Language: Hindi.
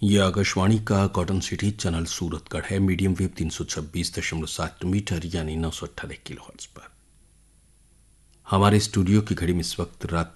ये आकाशवाणी का कॉटन सिटी चैनल सूरतगढ़ है। मीडियम वेव 326.7 मीटर यानी 918 किलोहर्ट्ज पर। हमारे स्टूडियो की घड़ी में इस वक्त रात